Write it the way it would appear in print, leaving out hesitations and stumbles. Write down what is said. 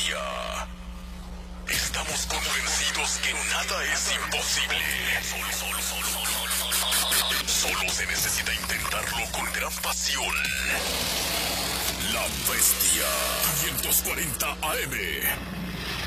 Bestia. Estamos convencidos que nada es imposible. Solo se necesita intentarlo con gran pasión. La Bestia. 540 AM.